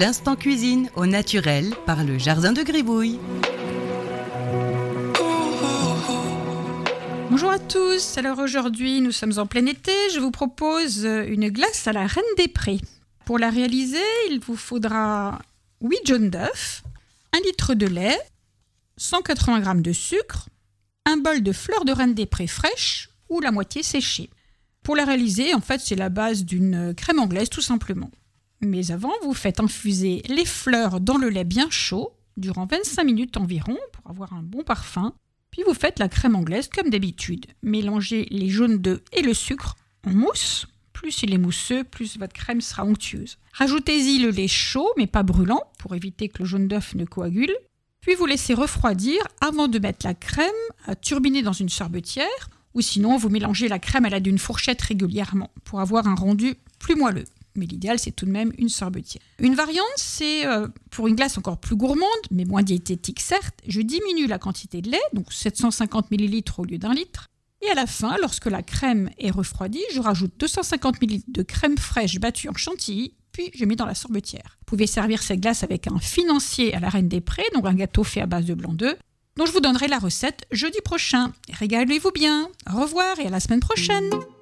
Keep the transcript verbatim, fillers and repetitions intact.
l'instant cuisine au naturel par le Jardin de Gribouille. Bonjour à tous, alors aujourd'hui nous sommes en plein été, je vous propose une glace à la Reine des Prés. Pour la réaliser, il vous faudra huit jaunes d'œufs, un litre de lait, cent quatre-vingts grammes de sucre, un bol de fleurs de Reine des Prés fraîches ou la moitié séchée. Pour la réaliser, en fait, c'est la base d'une crème anglaise tout simplement. Mais avant, vous faites infuser les fleurs dans le lait bien chaud durant vingt-cinq minutes environ pour avoir un bon parfum. Puis vous faites la crème anglaise comme d'habitude. Mélangez les jaunes d'œufs et le sucre en mousse. Plus il est mousseux, plus votre crème sera onctueuse. Rajoutez-y le lait chaud, mais pas brûlant, pour éviter que le jaune d'œuf ne coagule. Puis vous laissez refroidir avant de mettre la crème à turbiner dans une sorbetière. Ou sinon, vous mélangez la crème à l'aide d'une fourchette régulièrement pour avoir un rendu plus moelleux. Mais l'idéal, c'est tout de même une sorbetière. Une variante, c'est euh, pour une glace encore plus gourmande, mais moins diététique certes, je diminue la quantité de lait, donc sept cent cinquante millilitres au lieu d'un litre. Et à la fin, lorsque la crème est refroidie, je rajoute deux cent cinquante millilitres de crème fraîche battue en chantilly, puis je mets dans la sorbetière. Vous pouvez servir cette glace avec un financier à la Reine des Prés, donc un gâteau fait à base de blanc d'œuf, dont je vous donnerai la recette jeudi prochain. Régalez-vous bien. Au revoir et à la semaine prochaine.